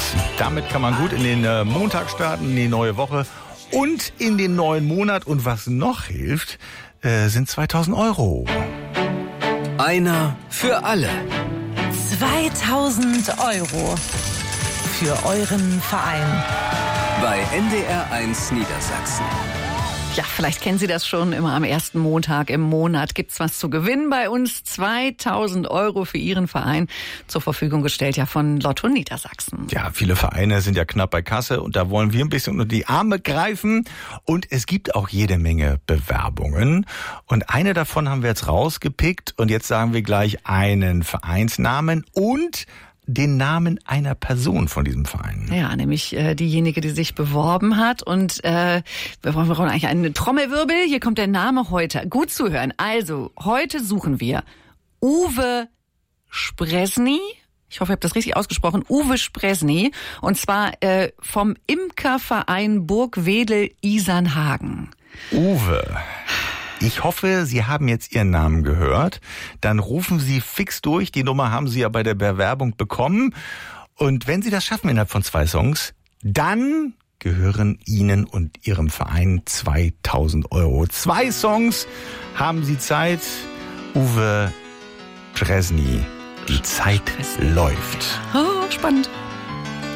Snickers. Damit kann man gut in den Montag starten, in die neue Woche und in den neuen Monat. Und was noch hilft, sind 2.000 Euro. Einer für alle. 2.000 Euro für euren Verein. Bei NDR1 Niedersachsen. Ja, vielleicht kennen Sie das schon. Immer am ersten Montag im Monat gibt's was zu gewinnen bei uns. 2.000 Euro für Ihren Verein zur Verfügung gestellt, ja, von Lotto Niedersachsen. Ja, viele Vereine sind ja knapp bei Kasse und da wollen wir ein bisschen unter die Arme greifen. Und es gibt auch jede Menge Bewerbungen. Und eine davon haben wir jetzt rausgepickt. Und jetzt sagen wir gleich einen Vereinsnamen und den Namen einer Person von diesem Verein. Ja, nämlich diejenige, die sich beworben hat. Und wir brauchen eigentlich einen Trommelwirbel. Hier kommt der Name heute. Gut zuhören. Also, heute suchen wir Uwe Spresny. Ich hoffe, ich habe das richtig ausgesprochen. Uwe Spresny. Und zwar vom Imkerverein Burg Wedel-Isernhagen. Uwe. Ich hoffe, Sie haben jetzt Ihren Namen gehört. Dann rufen Sie fix durch. Die Nummer haben Sie ja bei der Bewerbung bekommen. Und wenn Sie das schaffen innerhalb von 2 Songs, dann gehören Ihnen und Ihrem Verein 2.000 Euro. 2 Songs haben Sie Zeit. Uwe Spresny. Die Zeit läuft. Oh, spannend.